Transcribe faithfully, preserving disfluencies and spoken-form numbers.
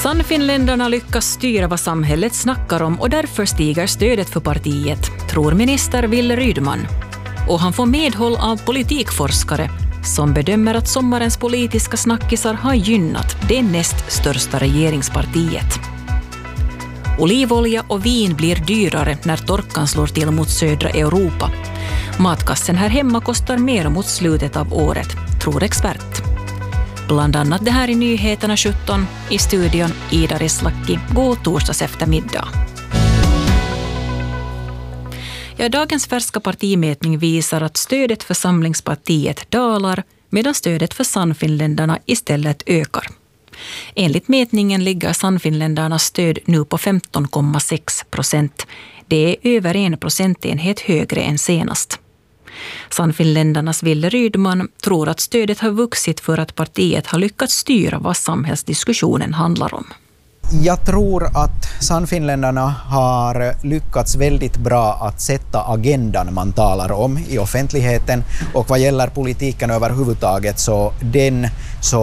Sannfinländarna lyckas styra vad samhället snackar om och därför stiger stödet för partiet, tror minister Wille Rydman. Och han får medhåll av politikforskare som bedömer att sommarens politiska snackisar har gynnat det näst största regeringspartiet. Olivolja och vin blir dyrare när torkan slår till mot södra Europa. Matkassen här hemma kostar mer mot slutet av året, tror expert. Bland annat det här i Nyheterna sjutton, i studion Ida Reslacki. God torsdags eftermiddag. Ja, dagens färska partimätning visar att stödet för Samlingspartiet dalar medan stödet för Sannfinländarna istället ökar. Enligt mätningen ligger Sannfinländarnas stöd nu på femton komma sex procent. Det är över en procentenhet högre än senast. Sannfinländarnas Wille Rydman tror att stödet har vuxit för att partiet har lyckats styra vad samhällsdiskussionen handlar om. Jag tror att Sannfinländarna har lyckats väldigt bra att sätta agendan man talar om i offentligheten, och vad gäller politiken överhuvudtaget så den så